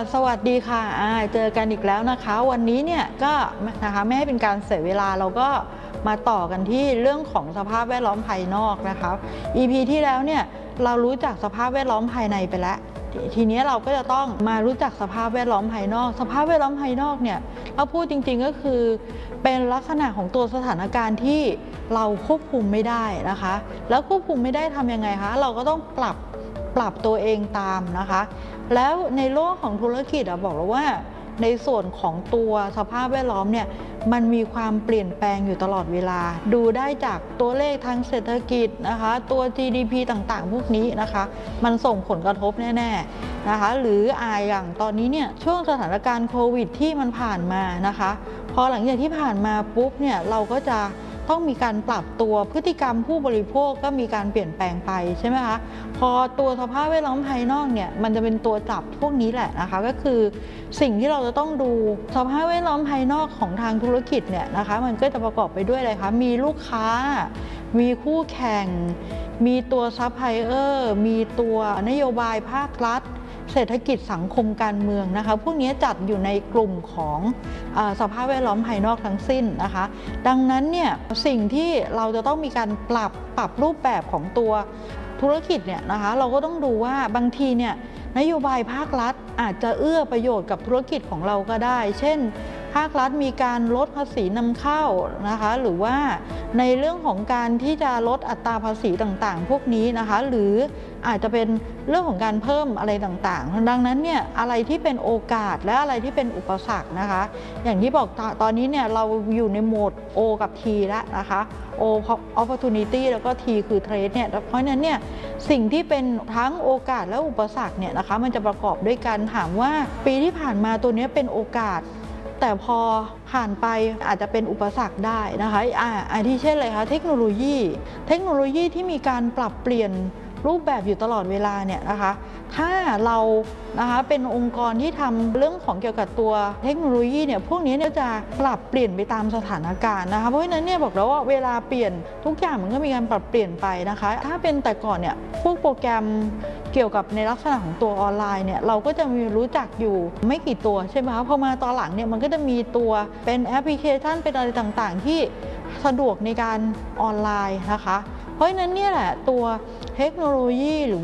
สวัสดีค่ะเจอกันอีกแล้วนะคะวันนี้เนี่ยก็นะคะไม่ให้เป็นการเสียเวลาเราก็มาต่อกันที่เรื่องของสภาพแวดล้อมภายนอกนะคะ EP ที่แล้วเนี่ยเรารู้จักสภาพแวดล้อมภายในไปแล้วทีนี้เราก็จะต้องมารู้จักสภาพแวดล้อมภายนอกสภาพแวดล้อมภายนอกเนี่ยเราพูดจริงๆก็คือเป็นลักษณะของตัวสถานการณ์ที่เราควบคุมไม่ได้นะคะแล้วควบคุมไม่ได้ทำยังไงคะเราก็ต้องปรับตัวเองตามนะคะแล้วในโลกของธุรกิจบอกแล้วว่าในส่วนของตัวสภาพแวดล้อมเนี่ยมันมีความเปลี่ยนแปลงอยู่ตลอดเวลาดูได้จากตัวเลขทางเศรษฐกิจนะคะตัว GDP ต่างๆพวกนี้นะคะมันส่งผลกระทบแน่ๆนะคะหรืออย่างตอนนี้เนี่ยช่วงสถานการณ์โควิดที่มันผ่านมานะคะพอหลังจากที่ผ่านมาปุ๊บเนี่ยเราก็จะต้องมีการปรับตัวพฤติกรรมผู้บริโภคก็มีการเปลี่ยนแปลงไปใช่ไหมคะพอตัวสภาพแวดล้อมภายนอกเนี่ยมันจะเป็นตัวจับพวกนี้แหละนะคะก็คือสิ่งที่เราจะต้องดูสภาพแวดล้อมภายนอกของทางธุรกิจเนี่ยนะคะมันก็จะประกอบไปด้วยอะไรคะมีลูกค้ามีคู่แข่งมีตัวซัพพลายเออร์มีตัวนโยบายภาครัฐเศรษฐกิจสังคมการเมืองนะคะพวกนี้จัดอยู่ในกลุ่มของสภาพแวดล้อมภายนอกทั้งสิ้นนะคะดังนั้นเนี่ยสิ่งที่เราจะต้องมีการปรับรูปแบบของตัวธุรกิจเนี่ยนะคะเราก็ต้องดูว่าบางทีเนี่ยนโยบายภาครัฐอาจจะเอื้อประโยชน์กับธุรกิจของเราก็ได้เช่นภาครัฐมีการลดภาษีนำเข้านะคะหรือว่าในเรื่องของการที่จะลดอัตราภาษีต่างๆพวกนี้นะคะหรืออาจจะเป็นเรื่องของการเพิ่มอะไรต่างๆดังนั้นเนี่ยอะไรที่เป็นโอกาสและอะไรที่เป็นอุปสรรคนะคะอย่างที่บอกตอนนี้เนี่ยเราอยู่ในโหมด O กับ T แล้วนะคะ O opportunity แล้วก็ T คือ trade เนี่ยเพราะฉะนั้นเนี่ยสิ่งที่เป็นทั้งโอกาสและอุปสรรคเนี่ยนะคะมันจะประกอบด้วยกันถามว่าปีที่ผ่านมาตัวนี้เป็นโอกาสแต่พอผ่านไปอาจจะเป็นอุปสรรคได้นะคะที่เช่นอะไรคะเทคโนโลยีที่มีการปรับเปลี่ยนรูปแบบอยู่ตลอดเวลาเนี่ยนะคะถ้าเรานะคะเป็นองค์กรที่ทำเรื่องของเกี่ยวกับตัวเทคโนโลยีเนี่ยพวกนี้เนี่ยจะปรับเปลี่ยนไปตามสถานการณ์นะคะเพราะฉะนั้นเนี่ยบอกแล้วว่าเวลาเปลี่ยนทุกอย่างมันก็มีการปรับเปลี่ยนไปนะคะถ้าเป็นแต่ก่อนเนี่ยพวกโปรแกรมเกี่ยวกับในลักษณะของตัวออนไลน์เนี่ยเราก็จะมีรู้จักอยู่ไม่กี่ตัวใช่ไหมคะพอมาตอนหลังเนี่ยมันก็จะมีตัวเป็นแอปพลิเคชันเป็นอะไรต่างๆที่สะดวกในการออนไลน์นะคะเพราะฉะนั้นเนี่ยแหละตัวเทคโนโลยีหรือ